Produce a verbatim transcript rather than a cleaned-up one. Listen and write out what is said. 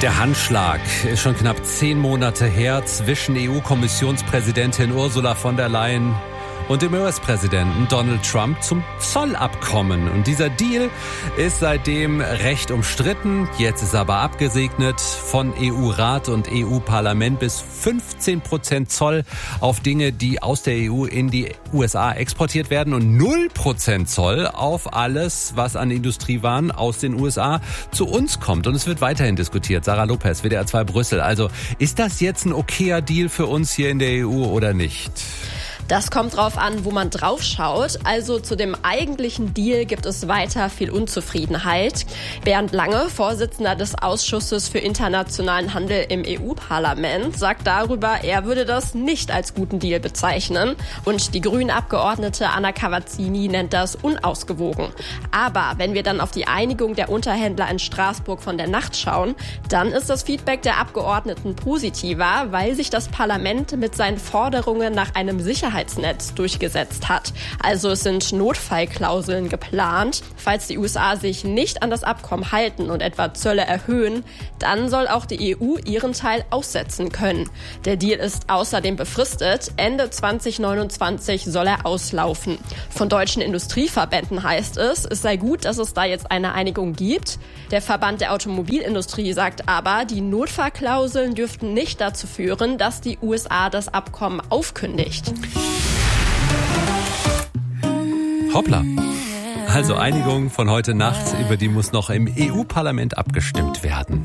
Der Handschlag ist schon knapp zehn Monate her zwischen E U-Kommissionspräsidentin Ursula von der Leyen und dem U S-Präsidenten Donald Trump zum Zollabkommen. Und dieser Deal ist seitdem recht umstritten. Jetzt ist aber abgesegnet von E U-Rat und E U-Parlament bis fünfzehn Prozent Zoll auf Dinge, die aus der E U in die U S A exportiert werden und null Prozent Zoll auf alles, was an Industriewaren aus den U S A zu uns kommt. Und es wird weiterhin diskutiert. Sarah Lopez, W D R zwei Brüssel. Also ist das jetzt ein okayer Deal für uns hier in der E U oder nicht? Das kommt drauf an, wo man drauf schaut. Also zu dem eigentlichen Deal gibt es weiter viel Unzufriedenheit. Bernd Lange, Vorsitzender des Ausschusses für internationalen Handel im E U-Parlament, sagt darüber, er würde das nicht als guten Deal bezeichnen. Und die Grünen-Abgeordnete Anna Cavazzini nennt das unausgewogen. Aber wenn wir dann auf die Einigung der Unterhändler in Straßburg von der Nacht schauen, dann ist das Feedback der Abgeordneten positiver, weil sich das Parlament mit seinen Forderungen nach einem Sicherheitsnetz durchgesetzt hat. Also es sind Notfallklauseln geplant. Falls die U S A sich nicht an das Abkommen halten und etwa Zölle erhöhen, dann soll auch die E U ihren Teil aussetzen können. Der Deal ist außerdem befristet. Ende zwanzig neunundzwanzig soll er auslaufen. Von deutschen Industrieverbänden heißt es, es sei gut, dass es da jetzt eine Einigung gibt. Der Verband der Automobilindustrie sagt aber, die Notfallklauseln dürften nicht dazu führen, dass die U S A das Abkommen aufkündigt. Hoppla. Also Einigung von heute Nacht, über die muss noch im E U-Parlament abgestimmt werden.